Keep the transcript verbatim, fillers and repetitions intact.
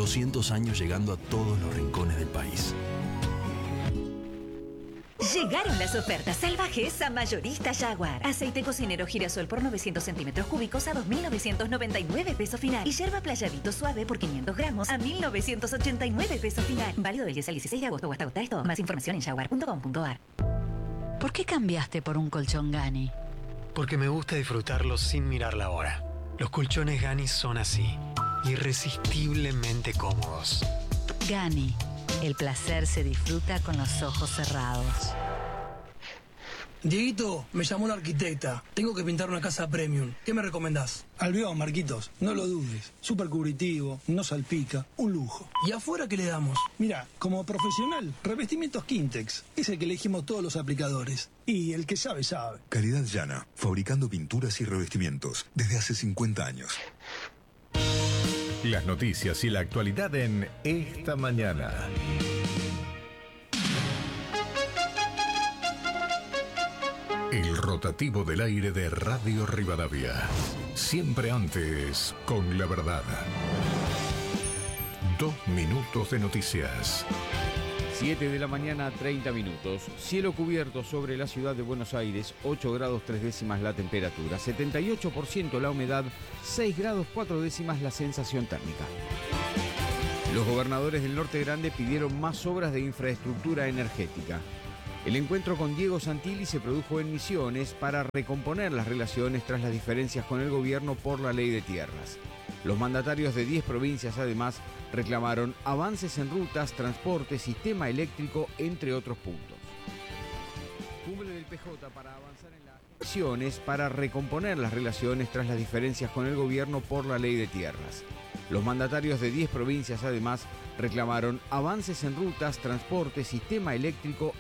doscientos años llegando a todos los rincones del país. Llegaron las ofertas salvajes a Mayorista Jaguar. Aceite cocinero girasol por novecientos centímetros cúbicos a dos mil novecientos noventa y nueve pesos final. Y yerba playadito suave por quinientos gramos a mil novecientos ochenta y nueve pesos final. Válido del diez al dieciséis de agosto o hasta agotar esto. Más información en jaguar punto com punto a r. ¿Por qué cambiaste por un colchón Gani? Porque me gusta disfrutarlo sin mirar la hora. Los colchones Gani son así, irresistiblemente cómodos. Gani. El placer se disfruta con los ojos cerrados. Dieguito, me llamó una arquitecta. Tengo que pintar una casa premium. ¿Qué me recomendás? Albión, Marquitos. No lo dudes. Súper cubritivo, no salpica, un lujo. ¿Y afuera qué le damos? Mira, como profesional, revestimientos Quintex. Es el que elegimos todos los aplicadores. Y el que sabe, sabe. Calidad llana, fabricando pinturas y revestimientos desde hace cincuenta años. Las noticias y la actualidad en Esta Mañana. El rotativo del aire de Radio Rivadavia. Siempre antes, con la verdad. Dos minutos de noticias. siete de la mañana, treinta minutos. Cielo cubierto sobre la ciudad de Buenos Aires, ocho grados tres décimas la temperatura, setenta y ocho por ciento la humedad, seis grados cuatro décimas la sensación térmica. Los gobernadores del Norte Grande pidieron más obras de infraestructura energética. El encuentro con Diego Santilli se produjo en Misiones para recomponer las relaciones tras las diferencias con el gobierno por la ley de tierras. Los mandatarios de diez provincias, además, reclamaron avances en rutas, transporte, sistema eléctrico, entre otros puntos. Cumbre del P J para avanzar en las acciones para recomponer las relaciones tras las diferencias con el gobierno por la ley de tierras. Los mandatarios de diez provincias, además, reclamaron avances en rutas, transporte, sistema eléctrico,